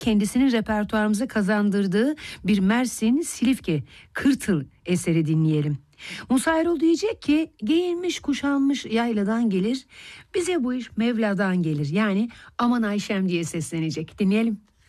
kendisinin repertuarımıza kazandırdığı bir Mersin Silifke Kırtıl eseri dinleyelim. Musa Erol diyecek ki giyinmiş kuşanmış yayladan gelir, bize bu iş Mevla'dan gelir. Yani aman Ayşem diye seslenecek. Dinleyelim.